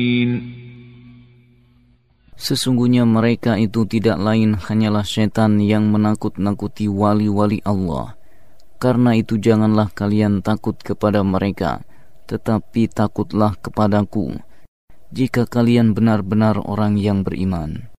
Sesungguhnya mereka itu tidak lain hanyalah syaitan yang menakut-nakuti wali-wali Allah. Karena itu janganlah kalian takut kepada mereka, tetapi takutlah kepadaku, jika kalian benar-benar orang yang beriman.